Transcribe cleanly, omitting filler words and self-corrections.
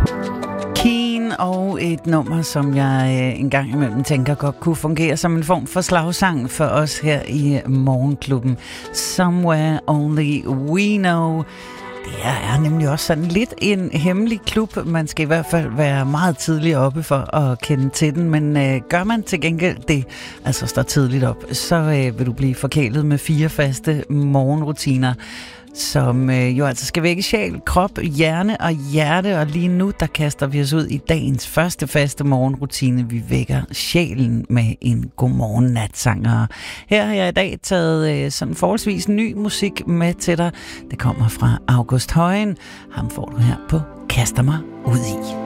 Keen og et nummer, som jeg en gang imellem tænker godt kunne fungere som en form for slagsang for os her i Morgenklubben. Somewhere Only We Know. Det er nemlig også sådan lidt en hemmelig klub. Man skal i hvert fald være meget tidligt oppe for at kende til den, men gør man til gengæld det, altså står tidligt op, så vil du blive forkælet med 4 faste morgenrutiner, som jo altså skal vække sjæl, krop, hjerne og hjerte, og lige nu der kaster vi os ud i dagens første faste morgenrutine. Vi vækker sjælen med en godmorgen natsang, og her har jeg i dag taget sådan forholdsvis ny musik med til dig. Det kommer fra August Højen. Ham får du her på Kaster mig ud i.